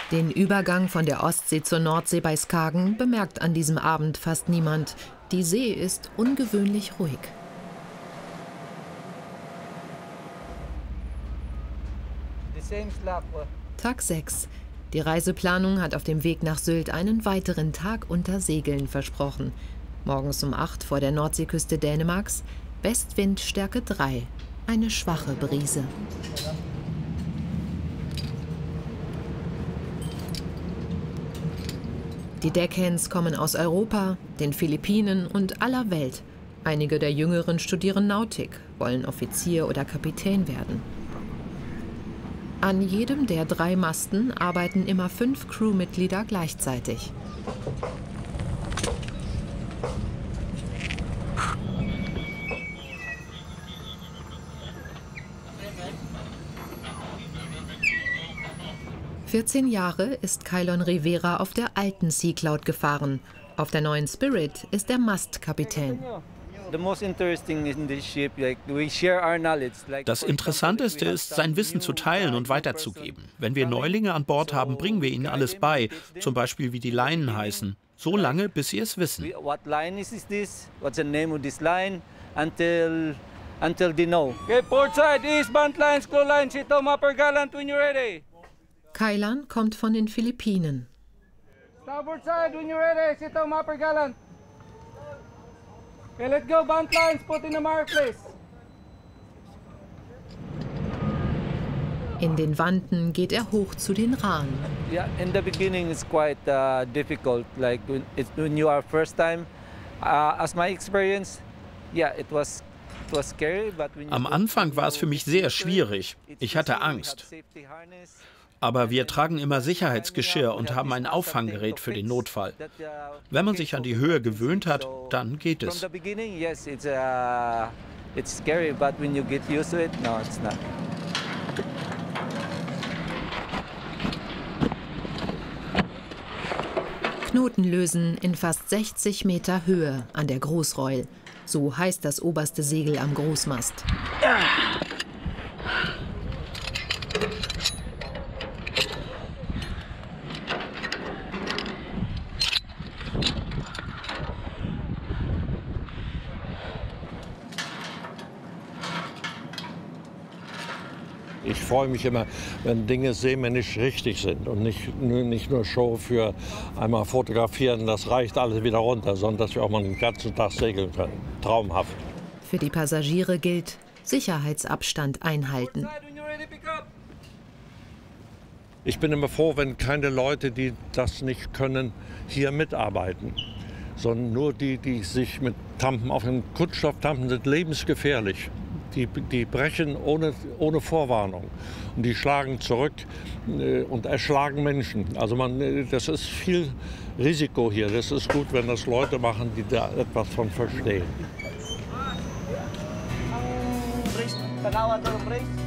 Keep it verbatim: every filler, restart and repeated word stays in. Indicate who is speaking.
Speaker 1: Den Übergang von der Ostsee zur Nordsee bei Skagen bemerkt an diesem Abend fast niemand. Die See ist ungewöhnlich ruhig. Tag sechs. Die Reiseplanung hat auf dem Weg nach Sylt einen weiteren Tag unter Segeln versprochen. Morgens um acht vor der Nordseeküste Dänemarks, Westwind Stärke drei, eine schwache Brise. Die Deckhands kommen aus Europa, den Philippinen und aller Welt. Einige der Jüngeren studieren Nautik, wollen Offizier oder Kapitän werden. An jedem der drei Masten arbeiten immer fünf Crewmitglieder gleichzeitig. vierzehn Jahre ist Kylon Rivera auf der alten Sea Cloud gefahren. Auf der neuen Spirit ist er Mastkapitän.
Speaker 2: Das Interessanteste ist, sein Wissen zu teilen und weiterzugeben. Wenn wir Neulinge an Bord haben, bringen wir ihnen alles bei, zum Beispiel wie die Leinen heißen. So lange, bis sie es wissen.
Speaker 1: Kailan kommt von den Philippinen.
Speaker 3: Starboard side when you're ready, sit on upper gallant. Okay, let go, bunt lines, put in the mark place.
Speaker 1: In den Wanten geht er hoch zu den Rahen.
Speaker 4: Yeah, in the beginning it's quite uh, difficult, like when, it's, when you are first time. Uh, as my experience, yeah, it was it was scary, but when you
Speaker 2: Am Anfang war es für mich sehr schwierig. Ich hatte Angst. Aber wir tragen immer Sicherheitsgeschirr und haben ein Auffanggerät für den Notfall. Wenn man sich an die Höhe gewöhnt hat, dann geht es.
Speaker 1: Knoten lösen in fast sechzig Meter Höhe an der Großreul. So heißt das oberste Segel am Großmast.
Speaker 5: Ich freue mich immer, wenn Dinge seemännisch richtig sind und nicht, nicht nur Show für einmal fotografieren, das reicht alles wieder runter, sondern dass wir auch mal den ganzen Tag segeln können. Traumhaft.
Speaker 1: Für die Passagiere gilt Sicherheitsabstand einhalten.
Speaker 5: Ich bin immer froh, wenn keine Leute, die das nicht können, hier mitarbeiten, sondern nur die, die sich mit Tampen auf den Kunststofftampen sind lebensgefährlich. Die, die brechen ohne, ohne Vorwarnung und die schlagen zurück äh, und erschlagen Menschen. Also man, äh, das ist viel Risiko hier. Das ist gut, wenn das Leute machen, die da etwas von verstehen.